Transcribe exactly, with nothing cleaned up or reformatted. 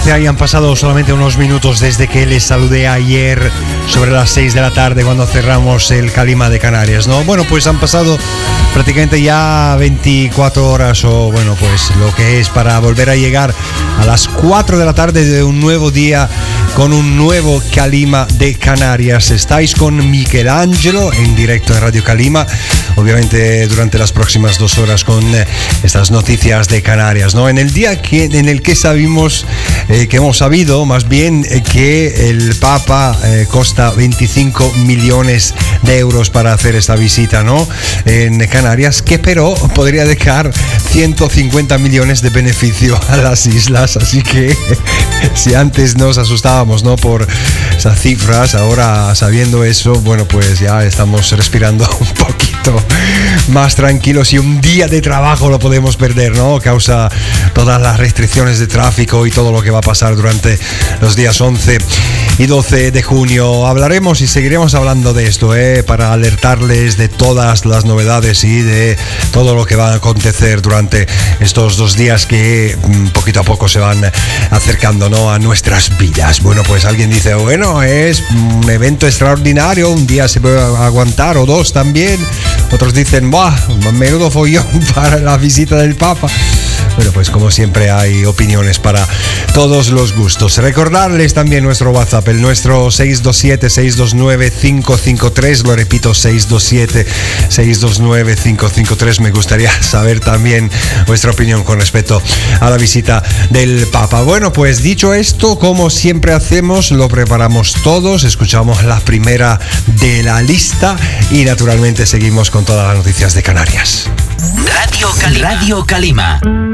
once hayan pasado solamente unos minutos desde que les saludé ayer sobre las seis de la tarde cuando cerramos el Calima de Canarias, ¿no? Bueno, pues han pasado prácticamente ya veinticuatro horas o bueno, pues lo que es para volver a llegar a las cuatro de la tarde de un nuevo día con un nuevo Calima de Canarias. Estáis con Michelangelo en directo en Radio Calima, obviamente durante las próximas dos horas con eh, estas noticias de Canarias, ¿no? En el día que, en el que sabimos, eh, que hemos sabido más bien eh, que el Papa eh, costa veinticinco millones de euros para hacer esta visita, ¿no? En Canarias, que pero podría dejar ciento cincuenta millones de beneficio a las islas, así que si antes nos asustábamos, ¿no?, por esas cifras, ahora sabiendo eso, bueno, pues ya estamos respirando un poquito más tranquilos y un día de trabajo lo podemos perder, ¿no?, causa todas las restricciones de tráfico y todo lo que va a pasar durante los días once y doce de junio. Hablaremos y seguiremos hablando de esto, ¿eh?, para alertarles de todas las novedades y de todo lo que va a acontecer durante estos dos días que poquito a poco se van acercando, ¿no?, a nuestras vidas. Bueno, pues alguien dice, bueno, es un evento extraordinario, un día se puede aguantar o dos también. Otros dicen, ¡buah! Menudo follón para la visita del Papa. Bueno, pues como siempre hay opiniones para todos los gustos. Recordarles también nuestro WhatsApp, el nuestro seis dos siete, seis dos nueve, cinco cinco tres, lo repito, seis dos siete, seis dos nueve, cinco cinco tres. Me gustaría saber también vuestra opinión con respecto a la visita del Papa. Bueno, pues dicho esto, como siempre hacemos, lo preparamos todos, escuchamos la primera de la lista y naturalmente seguimos con todas las noticias de Canarias. Radio Calima. Radio Calima.